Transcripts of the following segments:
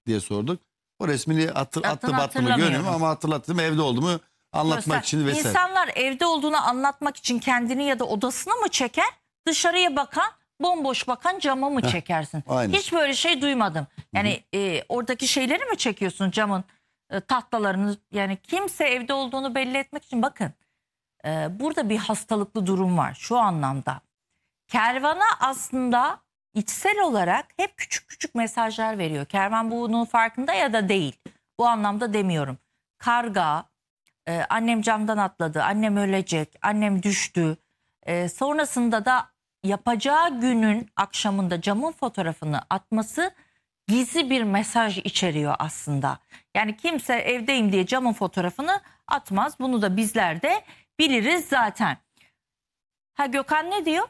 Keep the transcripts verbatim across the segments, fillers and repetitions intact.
diye sorduk. O resmini hatır, attı battı mı hatırlamıyorum. görmüyorum ama hatırlattım, evde oldu mu anlatmak Göster. için vesaire. İnsanlar evde olduğunu anlatmak için kendini ya da odasına mı çeker? Dışarıya bakan, bomboş bakan cama mı çekersin? Aynen. Hiç böyle şey duymadım. Yani e, oradaki şeyleri mi çekiyorsun, camın e, tahtalarını? Yani kimse evde olduğunu belli etmek için, bakın e, burada bir hastalıklı durum var şu anlamda. Kervana aslında içsel olarak hep küçük küçük mesajlar veriyor. Kervan bunun farkında ya da değil. Bu anlamda demiyorum. Karga, e, annem camdan atladı, annem ölecek, annem düştü. E, sonrasında da yapacağı günün akşamında camın fotoğrafını atması gizli bir mesaj içeriyor aslında. Yani kimse evdeyim diye camın fotoğrafını atmaz. Bunu da bizler de biliriz zaten. Ha, Gökhan ne diyor?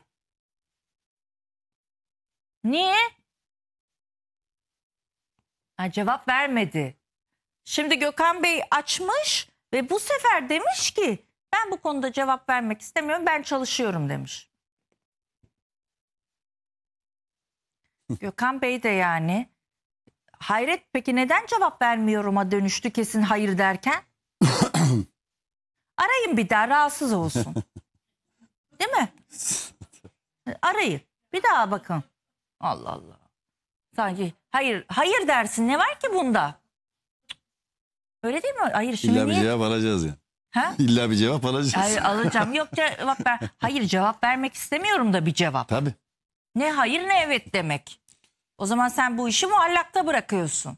Niye? Ha, cevap vermedi. Şimdi Gökhan Bey açmış ve bu sefer demiş ki ben bu konuda cevap vermek istemiyorum, ben çalışıyorum demiş. Gökhan Bey de yani hayret, peki neden cevap vermiyorum'a dönüştü kesin hayır derken? Arayın bir daha, rahatsız olsun. Değil mi? Arayın bir daha, bakın. Allah Allah. Sanki hayır hayır dersin, ne var ki bunda? Öyle değil mi? Hayır şimdi İlla bir niye? cevap alacağız yani. Ha? İlla bir cevap alacağız. Hayır alacağım. Yok cevap ver. Hayır cevap vermek istemiyorum da bir cevap. Tabii. Ne hayır ne evet demek. O zaman sen bu işi muallakta bırakıyorsun.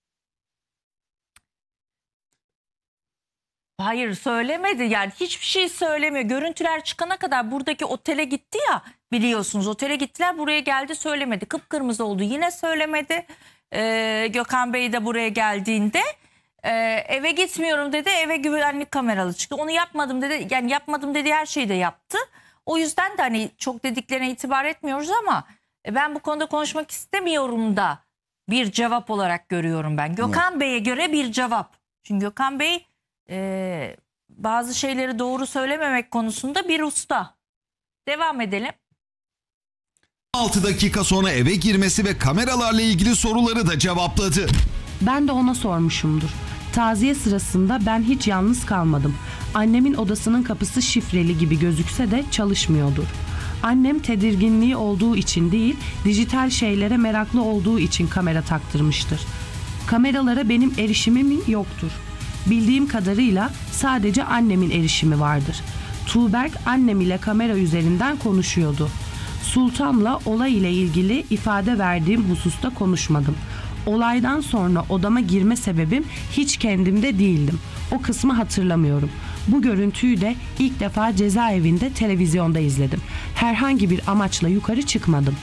Hayır söylemedi, yani hiçbir şey söylemiyor. Görüntüler çıkana kadar buradaki otele gitti ya, biliyorsunuz otele gittiler, buraya geldi söylemedi. Kıpkırmızı oldu, yine söylemedi. Ee, Gökhan Bey de buraya geldiğinde e, eve gitmiyorum dedi, eve güvenlik kameralı çıktı. Onu yapmadım dedi, yani yapmadım dediği her şeyi de yaptı. O yüzden de hani çok dediklerine itibar etmiyoruz ama e, ben bu konuda konuşmak istemiyorum da bir cevap olarak görüyorum ben. Gökhan Bey'e göre bir cevap. Çünkü Gökhan Bey Ee, bazı şeyleri doğru söylememek konusunda bir usta. Devam edelim. altı dakika sonra eve girmesi ve kameralarla ilgili soruları da cevapladı. Ben de ona sormuşumdur. Taziye sırasında ben hiç yalnız kalmadım. Annemin odasının kapısı şifreli gibi gözükse de çalışmıyordur. Annem tedirginliği olduğu için değil, dijital şeylere meraklı olduğu için kamera taktırmıştır. Kameralara benim erişimim yoktur. Bildiğim kadarıyla sadece annemin erişimi vardır. Tuğberk annem ile kamera üzerinden konuşuyordu. Sultan'la olay ile ilgili ifade verdiğim hususta konuşmadım. Olaydan sonra odama girme sebebim hiç kendimde değildim. O kısmı hatırlamıyorum. Bu görüntüyü de ilk defa cezaevinde televizyonda izledim. Herhangi bir amaçla yukarı çıkmadım.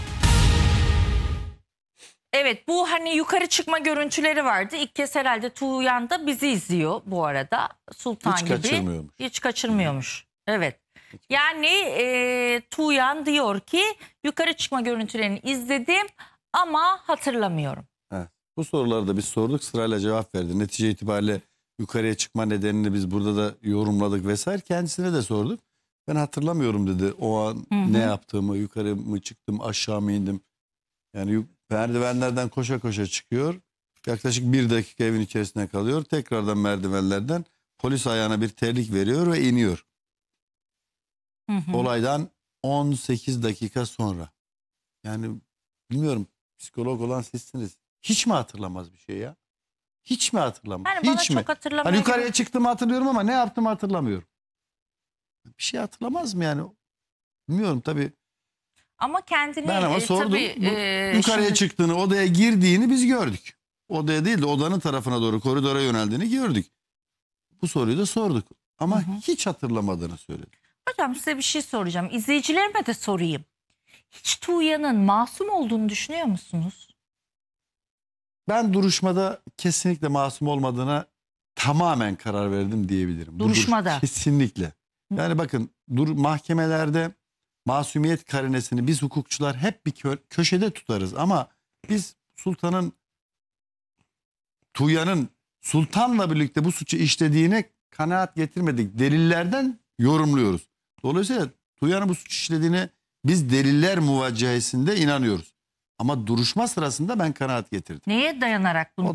Evet, bu hani yukarı çıkma görüntüleri vardı. İlk kez herhalde Tuğyan da bizi izliyor bu arada. Sultan Hiç gibi. kaçırmıyormuş. Hiç kaçırmıyormuş. Evet. Yani e, Tuğyan diyor ki yukarı çıkma görüntülerini izledim ama hatırlamıyorum. Heh. Bu soruları da biz sorduk, sırayla cevap verdi. Netice itibariyle yukarıya çıkma nedenini biz burada da yorumladık vesaire. Kendisine de sorduk. Ben hatırlamıyorum dedi. O an Hı hı. ne yaptığımı, yukarı mı çıktım, aşağı mı indim. Yani yuk- merdivenlerden koşa koşa çıkıyor. Yaklaşık bir dakika evin içerisinde kalıyor. Tekrardan merdivenlerden polis ayağına bir terlik veriyor ve iniyor. Hı hı. Olaydan on sekiz dakika sonra. Yani bilmiyorum, psikolog olan sizsiniz. Hiç mi hatırlamaz bir şey ya? Hiç mi hatırlamaz? Yani bana Hiç mi? çok hatırlamaya Hani yukarıya gerek- çıktığımı hatırlıyorum ama ne yaptığımı hatırlamıyorum. Bir şey hatırlamaz mı yani? Bilmiyorum tabii. Ama kendini Ben ama e, sordum. tabii Bu e, yukarıya şimdi- çıktığını, odaya girdiğini biz gördük. Odaya değil de odanın tarafına doğru koridora yöneldiğini gördük. Bu soruyu da sorduk. Ama Hı hı. hiç hatırlamadığını söyledi. Hocam size bir şey soracağım. İzleyicilerime de sorayım. Hiç Tuğyan'ın masum olduğunu düşünüyor musunuz? Ben duruşmada kesinlikle masum olmadığına tamamen karar verdim diyebilirim. Bu duruş- Duruşmada. Kesinlikle. Yani bakın dur, mahkemelerde masumiyet karinesini biz hukukçular hep bir kö- köşede tutarız. Ama biz Sultan'ın, Tuğyan'ın Sultan'la birlikte bu suçu işlediğine kanaat getirmedik. Delillerden yorumluyoruz. Dolayısıyla Tuğyan'ın bu suç işlediğine biz deliller muvacihesinde inanıyoruz. Ama duruşma sırasında ben kanaat getirdim. Neye dayanarak bunu